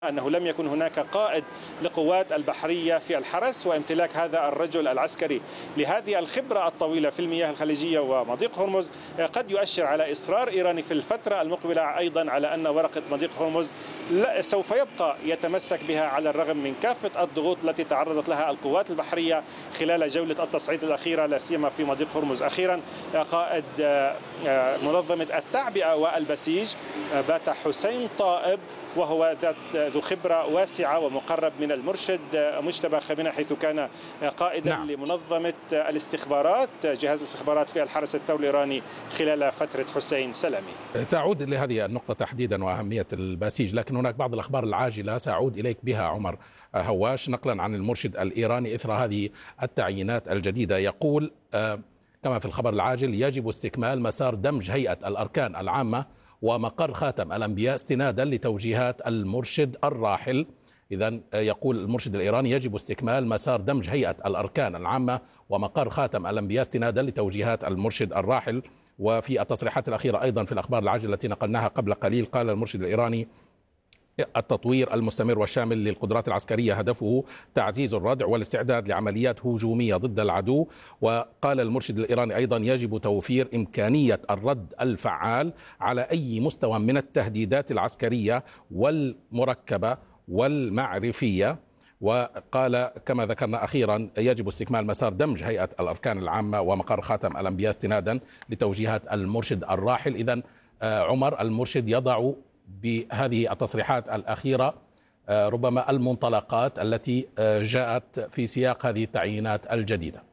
أنه لم يكن هناك قائد لقوات البحرية في الحرس، وامتلاك هذا الرجل العسكري لهذه الخبرة الطويلة في المياه الخليجية ومضيق هرمز قد يؤشر على إصرار إيراني في الفترة المقبلة أيضا على أن ورقة مضيق هرمز سوف يبقى يتمسك بها على الرغم من كافة الضغوط التي تعرضت لها القوات البحرية خلال جولة التصعيد الأخيرة، لا سيما في مضيق هرمز. أخيرا قائد منظمة التعبئة والبسيج بات حسين طائب، وهو ذو خبرة واسعة ومقرب من المرشد مجتبى خامنئي، حيث كان قائدا لمنظمة الاستخبارات، جهاز الاستخبارات في الحرس الثوري الإيراني خلال فترة حسين سلامي. سأعود لهذه النقطة تحديدا وأهمية البسيج، لكن هناك بعض الأخبار العاجلة سأعود إليك بها عمر هواش نقلا عن المرشد الإيراني إثر هذه التعيينات الجديدة. يقول كما في الخبر العاجل: يجب استكمال مسار دمج هيئة الأركان العامة ومقر خاتم الأنبياء استنادا لتوجيهات المرشد الراحل. إذن يقول المرشد الإيراني: يجب استكمال مسار دمج هيئة الأركان العامة ومقر خاتم الأنبياء استنادا لتوجيهات المرشد الراحل. وفي التصريحات الأخيرة أيضا في الأخبار العاجلة التي نقلناها قبل قليل، قال المرشد الإيراني: التطوير المستمر والشامل للقدرات العسكرية هدفه تعزيز الردع والاستعداد لعمليات هجومية ضد العدو. وقال المرشد الإيراني أيضا: يجب توفير إمكانية الرد الفعال على أي مستوى من التهديدات العسكرية والمركبة والمعرفية. وقال كما ذكرنا أخيرا: يجب استكمال مسار دمج هيئة الأركان العامة ومقر خاتم الأنبياء استنادا لتوجيهات المرشد الراحل. إذن عمر، المرشد يضع بهذه التصريحات الأخيرة ربما المنطلقات التي جاءت في سياق هذه التعيينات الجديدة.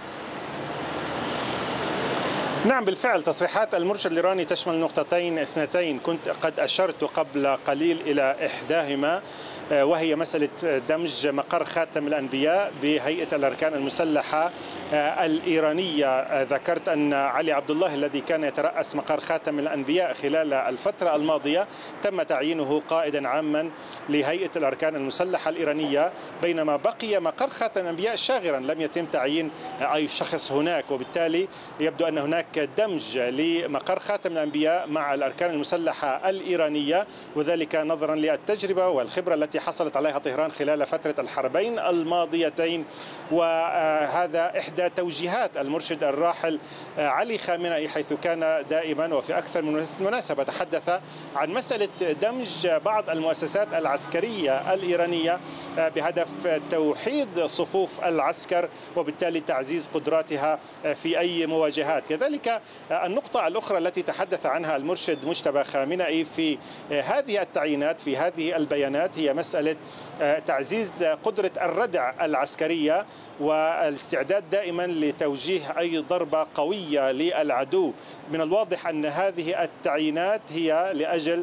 نعم بالفعل، تصريحات المرشد الإيراني تشمل نقطتين اثنتين كنت قد أشرت قبل قليل إلى إحداهما، وهي مسألة دمج مقر خاتم الأنبياء بهيئة الأركان المسلحة الإيرانية. ذكرت أن علي عبد الله الذي كان يترأس مقر خاتم الأنبياء خلال الفترة الماضية تم تعيينه قائدا عاما لهيئة الأركان المسلحة الإيرانية، بينما بقي مقر خاتم الأنبياء شاغرا، لم يتم تعيين أي شخص هناك. وبالتالي يبدو أن هناك دمج لمقر خاتم الأنبياء مع الأركان المسلحة الإيرانية، وذلك نظرا للتجربة والخبرة التي حصلت عليها طهران خلال فترة الحربين الماضيتين. وهذا إحدى توجيهات المرشد الراحل علي خامنئي، حيث كان دائما وفي أكثر من مناسبة تحدث عن مسألة دمج بعض المؤسسات العسكرية الإيرانية بهدف توحيد صفوف العسكر وبالتالي تعزيز قدراتها في أي مواجهات. كذلك النقطة الأخرى التي تحدث عنها المرشد مجتبى خامنئي في هذه التعيينات في هذه البيانات هي مسألة تعزيز قدرة الردع العسكرية والاستعداد دائما لتوجيه أي ضربة قوية للعدو. من الواضح أن هذه التعيينات هي لأجل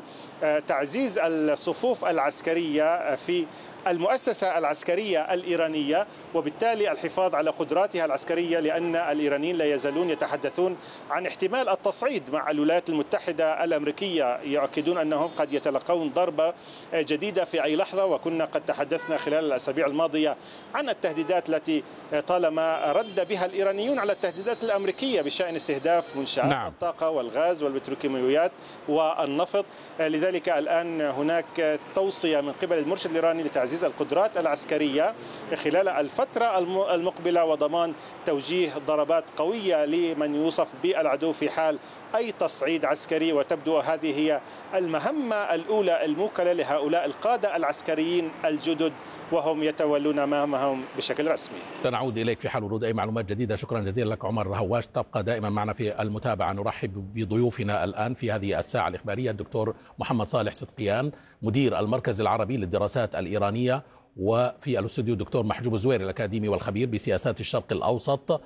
تعزيز الصفوف العسكرية في المؤسسة العسكرية الإيرانية، وبالتالي الحفاظ على قدراتها العسكرية، لأن الإيرانيين لا يزالون يتحدثون عن احتمال التصعيد مع الولايات المتحدة الأمريكية، يؤكدون أنهم قد يتلقون ضربة جديدة في أي لحظة. وكنا قد تحدثنا خلال الأسابيع الماضية عن التهديدات التي طالما رد بها الإيرانيون على التهديدات الأمريكية بشأن استهداف منشآت الطاقة والغاز والبتروكيماويات والنفط. لذلك الآن هناك توصية من قبل المرشد الإيراني لتعزيز القدرات العسكرية خلال الفترة المقبلة وضمان توجيه ضربات قوية لمن يوصف بالعدو في حال أي تصعيد عسكري. وتبدو هذه هي المهمة الأولى الموكلة لهؤلاء القادة العسكريين الجدد وهم يتولون مهامهم بشكل رسمي. سنعود إليك في حال ورود أي معلومات جديدة. شكرا جزيلا لك عمر هواش، تبقى دائما معنا في المتابعة. نرحب بضيوفنا الآن في هذه الساعة الإخبارية: الدكتور محمد صالح صدقيان مدير المركز العربي للدراسات الإيرانية، وفي الاستوديو الدكتور محجوب الزويري الأكاديمي والخبير بسياسات الشرق الأوسط،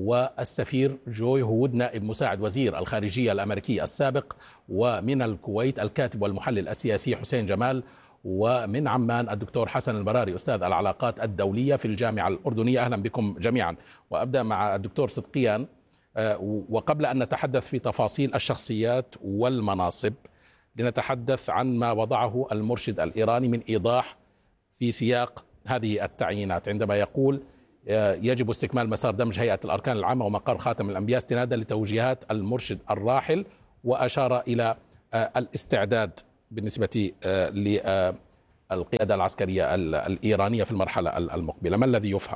والسفير جوي هود نائب مساعد وزير الخارجية الأمريكي السابق، ومن الكويت الكاتب والمحلل السياسي حسين جمال، ومن عمان الدكتور حسن البراري أستاذ العلاقات الدولية في الجامعة الأردنية. أهلا بكم جميعا. وأبدأ مع الدكتور صدقيان، وقبل أن نتحدث في تفاصيل الشخصيات والمناصب لنتحدث عن ما وضعه المرشد الإيراني من إيضاح في سياق هذه التعيينات، عندما يقول: يجب استكمال مسار دمج هيئة الأركان العامة ومقر خاتم الأنبياء استنادا لتوجيهات المرشد الراحل، وأشار إلى الاستعداد بالنسبة القيادة العسكرية الإيرانية في المرحلة المقبلة؟ ما الذي يفهم؟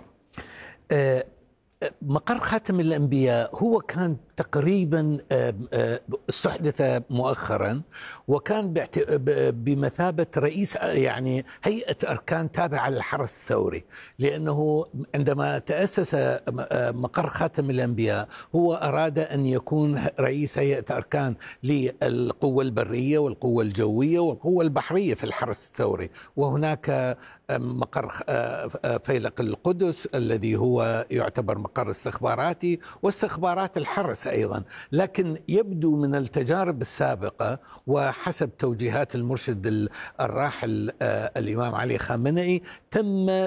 مقر خاتم الأنبياء هو كان تقريبا استحدث مؤخرا، وكان بمثابة رئيس يعني هيئة أركان تابعة للحرس الثوري، لأنه عندما تأسس مقر خاتم الأنبياء هو أراد أن يكون رئيس هيئة أركان للقوة البرية والقوة الجوية والقوة البحرية في الحرس الثوري. وهناك مقر فيلق القدس الذي هو يعتبر مقر استخباراتي واستخبارات الحرس أيضا. لكن يبدو من التجارب السابقة وحسب توجيهات المرشد الراحل الإمام علي خامنئي تم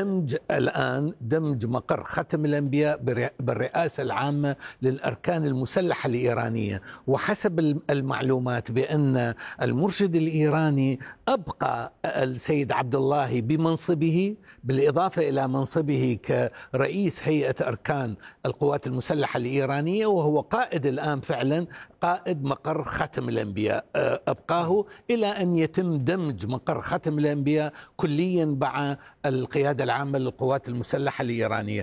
دمج مقر ختم الأنبياء بالرئاسة العامة للأركان المسلحة الإيرانية. وحسب المعلومات بأن المرشد الإيراني أبقى السيد عبد الله بمنصبه بالإضافة إلى منصبه كرئيس هيئة أركان القوات المسلحة الإيرانية، وهو قائد الآن فعلا قائد مقر ختم الأنبياء. أبقاه إلى أن يتم دمج مقر ختم الأنبياء كليا مع القيادة العامة للقوات المسلحة الإيرانية.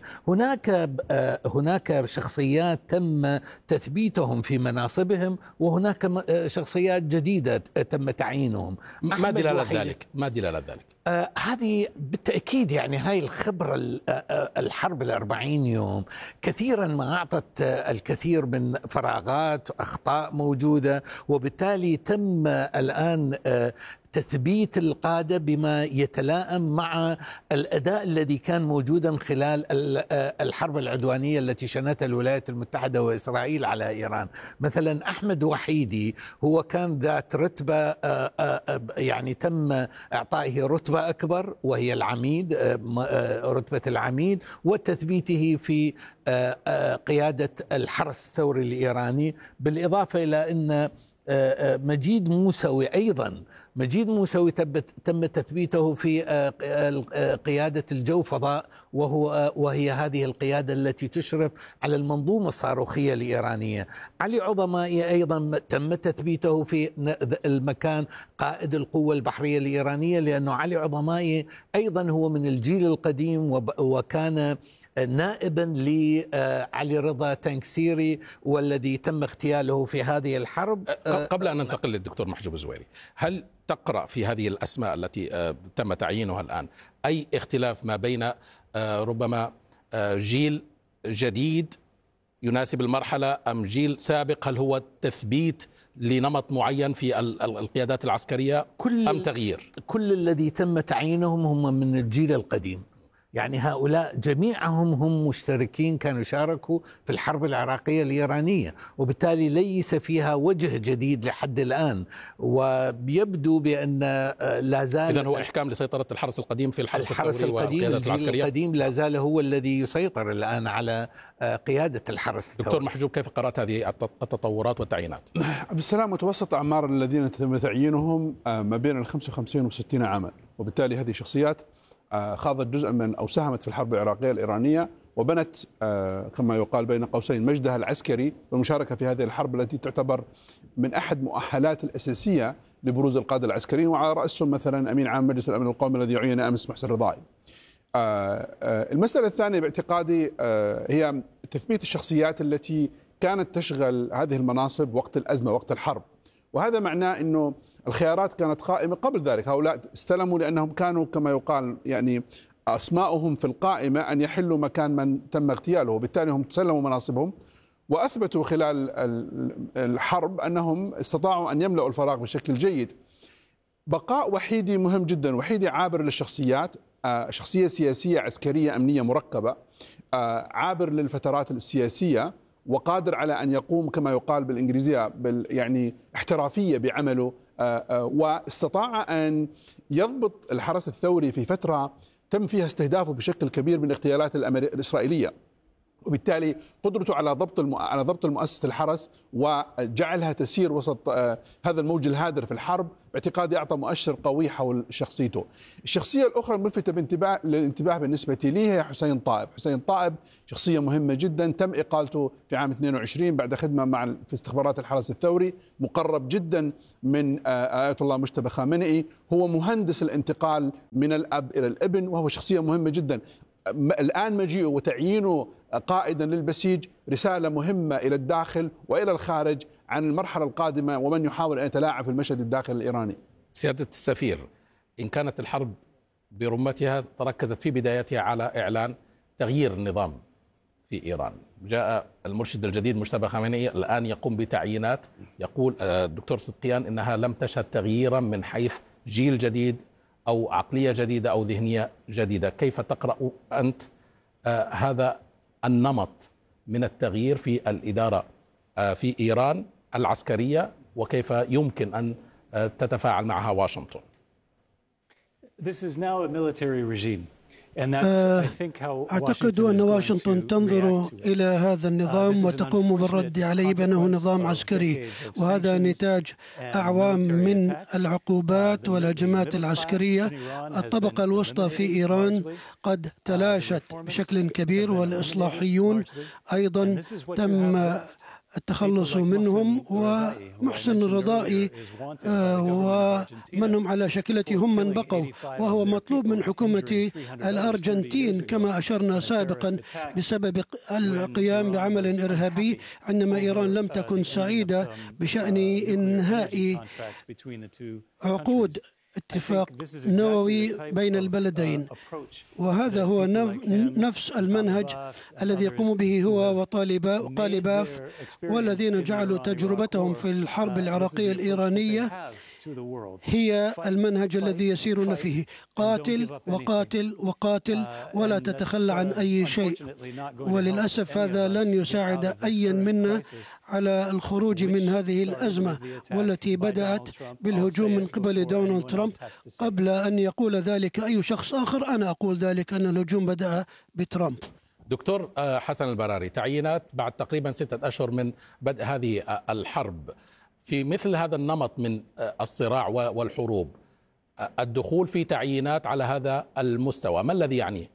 هناك شخصيات تم تثبيتهم في مناصبهم، وهناك شخصيات جديدة تم تعيينهم. ما دلالة ذلك؟ ما دلالة ذلك؟ هذه بالتأكيد يعني هاي الخبرة الحرب 40 يوم كثيرا ما أعطت الكثير من فراغات وأخطاء موجودة، وبالتالي تم الآن تثبيت القادة بما يتلائم مع الأداء الذي كان موجودا خلال الحرب العدوانية التي شنتها الولايات المتحدة وإسرائيل على إيران. مثلا أحمد وحيدي هو كان ذات رتبة يعني تم إعطائه رتبة أكبر وهي العميد، رتبة العميد، وتثبيته في قيادة الحرس الثوري الإيراني. بالإضافة إلى أن مجيد موسوي أيضا تم تثبيته في قيادة الجو فضاء، وهي هذه القيادة التي تشرف على المنظومة الصاروخية الإيرانية. علي عظمائي أيضا تم تثبيته في المكان قائد القوة البحرية الإيرانية، لأنه علي عظمائي أيضا هو من الجيل القديم وكان نائبا لعلي رضا تنكسيري والذي تم اغتياله في هذه الحرب. قبل أن ننتقل للدكتور محجوب الزويري، هل تقرأ في هذه الأسماء التي تم تعيينها الآن أي اختلاف ما بين ربما جيل جديد يناسب المرحلة أم جيل سابق؟ هل هو تثبيت لنمط معين في القيادات العسكرية أم تغيير؟ كل الذي تم تعيينهم هم من الجيل القديم، يعني هؤلاء جميعهم هم مشتركين، كانوا شاركوا في الحرب العراقية الإيرانية، وبالتالي ليس فيها وجه جديد لحد الآن. ويبدو بأن لا زال إذن هو إحكام لسيطرة الحرس القديم في الحرس الثوري القديم. الجيل القديم لا زال هو الذي يسيطر الآن على قيادة الحرس الثوري. دكتور محجوب، كيف قرأت هذه التطورات والتعيينات؟ عبد السلام، متوسط أعمار الذين تم تعيينهم ما بين 55 و60 عاما، وبالتالي هذه شخصيات خاضت جزءا من أو ساهمت في الحرب العراقية الإيرانية، وبنت كما يقال بين قوسين مجدها العسكري والمشاركة في هذه الحرب التي تعتبر من أحد مؤهلات الأساسية لبروز القادة العسكريين، وعلى رأسهم مثلا أمين عام مجلس الأمن القومي الذي عين أمس محسن رضائي. المسألة الثانية باعتقادي هي تثبيت الشخصيات التي كانت تشغل هذه المناصب وقت الأزمة وقت الحرب، وهذا معناه أنه الخيارات كانت قائمة قبل ذلك. هؤلاء استلموا لأنهم كانوا كما يقال يعني أسماؤهم في القائمة أن يحلوا مكان من تم اغتياله، وبالتالي هم تسلموا مناصبهم وأثبتوا خلال الحرب أنهم استطاعوا أن يملأوا الفراغ بشكل جيد. بقاء وحيدي مهم جدا. وحيدي عابر للشخصيات، شخصية سياسية عسكرية أمنية مركبة، عابر للفترات السياسية، وقادر على أن يقوم كما يقال بالإنجليزية يعني احترافية بعمله، واستطاع أن يضبط الحرس الثوري في فترة تم فيها استهدافه بشكل كبير من الاغتيالات الإسرائيلية. وبالتالي قدرته على ضبط المؤسسة الحرس وجعلها تسير وسط هذا الموج الهادر في الحرب، باعتقادي أعطى مؤشر قوي حول شخصيته. الشخصية الأخرى الملفتة للانتباه بالنسبة لي هي حسين طائب. حسين طائب شخصية مهمة جدا، تم إقالته في عام 22 بعد خدمة في استخبارات الحرس الثوري، مقرب جدا من آية الله مجتبى خامنئي، هو مهندس الانتقال من الأب إلى الابن، وهو شخصية مهمة جدا. الآن مجيئه وتعيينه قائدا للبسيج رسالة مهمة إلى الداخل وإلى الخارج عن المرحلة القادمة ومن يحاول أن يتلاعب في المشهد الداخلي الإيراني. سيادة السفير، إن كانت الحرب برمتها تركزت في بدايتها على إعلان تغيير النظام في إيران، جاء المرشد الجديد مجتبى خامنئي الآن يقوم بتعيينات، يقول الدكتور صدقيان إنها لم تشهد تغييرا من حيث جيل جديد أو عقلية جديدة أو ذهنية جديدة. كيف تقرأ أنت هذا النمط من التغيير في الإدارة في إيران العسكرية، وكيف يمكن أن تتفاعل معها واشنطن؟ أعتقد أن واشنطن تنظر إلى هذا النظام وتقوم بالرد عليه بأنه نظام عسكري، وهذا نتاج أعوام من العقوبات والهجمات العسكرية. الطبقة الوسطى في إيران قد تلاشت بشكل كبير، والإصلاحيون أيضا تم التخلص منهم، ومحسن الرضائي ومنهم على شكلته هم من بقوا، وهو مطلوب من حكومة الأرجنتين كما أشرنا سابقا بسبب القيام بعمل إرهابي عندما إيران لم تكن سعيدة بشأن إنهاء عقود اتفاق نووي بين البلدين. وهذا هو نفس المنهج الذي يقوم به هو وقالباف والذين جعلوا تجربتهم في الحرب العراقية الإيرانية هي المنهج الذي يسيرون فيه: قاتل وقاتل وقاتل ولا تتخلى عن أي شيء. وللأسف هذا لن يساعد أي منا على الخروج من هذه الأزمة، والتي بدأت بالهجوم من قبل دونالد ترامب. قبل أن يقول ذلك أي شخص آخر أنا أقول ذلك، أن الهجوم بدأ بترامب. دكتور حسن البراري، تعيينات بعد تقريبا 6 أشهر من بدء هذه الحرب، في مثل هذا النمط من الصراع والحروب، الدخول في تعيينات على هذا المستوى ما الذي يعنيه؟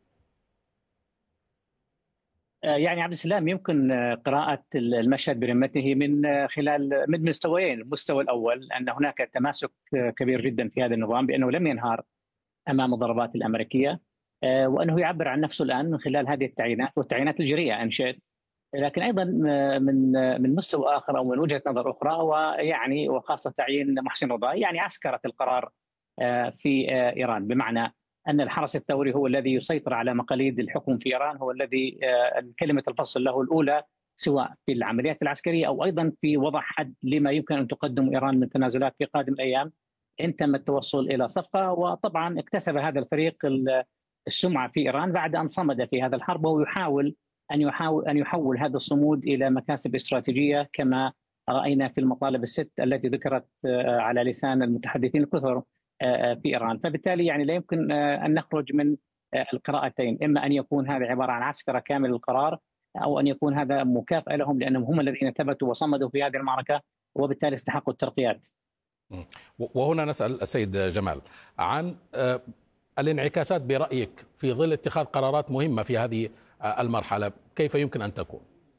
يعني عبد السلام، يمكن قراءة المشهد برمته من خلال مستويين. المستوى الأول أن هناك تماسك كبير جدا في هذا النظام، بأنه لم ينهار أمام الضربات الأمريكية، وأنه يعبر عن نفسه الآن من خلال هذه التعيينات والتعيينات الجريئة إن شئت. لكن ايضا من مستوى اخر او من وجهه نظر اخرى، ويعني وخاصه تعيين محسن رضائي يعني عسكره القرار في ايران، بمعنى ان الحرس الثوري هو الذي يسيطر على مقاليد الحكم في ايران، هو الذي كلمه الفصل له الاولى، سواء في العمليات العسكريه او ايضا في وضع حد لما يمكن ان تقدم ايران من تنازلات في قادم الايام ان تم التوصل الى صفقه. وطبعا اكتسب هذا الفريق السمعه في ايران بعد ان صمد في هذا الحرب، وهو يحاول أن يحول هذا الصمود إلى مكاسب استراتيجية كما رأينا في المطالب ال6 التي ذكرت على لسان المتحدثين الكثر في إيران. فبالتالي يعني لا يمكن أن نخرج من القراءتين، إما أن يكون هذا عبارة عن عسكرة كامل القرار، أو أن يكون هذا مكافأة لهم لأنهم هم الذين ثبتوا وصمدوا في هذه المعركة وبالتالي استحقوا الترقيات. وهنا نسأل السيد جمال عن الانعكاسات برأيك في ظل اتخاذ قرارات مهمة في هذه المرحلة، كيف يمكن أن تكون؟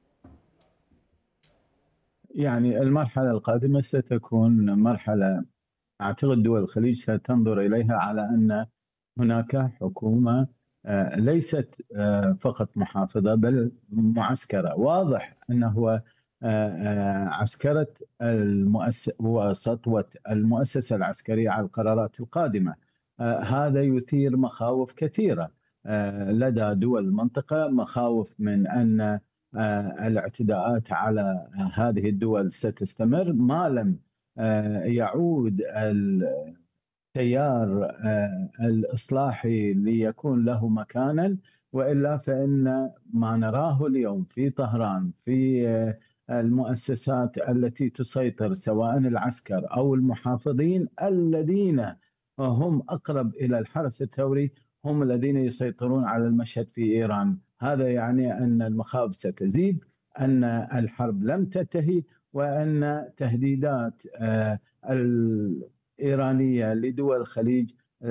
يعني المرحلة القادمة ستكون مرحلة أعتقد دول الخليج ستنظر إليها على أن هناك حكومة ليست فقط محافظة بل معسكرة. واضح أنه عسكرة وسطوة المؤسسة العسكرية على القرارات القادمة. هذا يثير مخاوف كثيرة لدى دول المنطقة، مخاوف من أن الاعتداءات على هذه الدول ستستمر ما لم يعود التيار الإصلاحي ليكون له مكانا، وإلا فإن ما نراه اليوم في طهران في المؤسسات التي تسيطر سواء العسكر أو المحافظين الذين هم أقرب إلى الحرس الثوري هم الذين يسيطرون على المشهد في إيران هذا يعني أن المخاوف ستزيد، أن الحرب لم تنتهي، وأن تهديدات الإيرانية لدول الخليج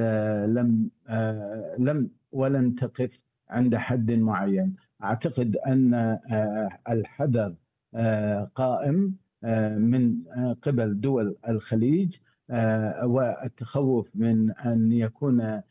ولن تقف عند حد معين. أعتقد أن الحذر قائم من قبل دول الخليج، والتخوف من أن يكون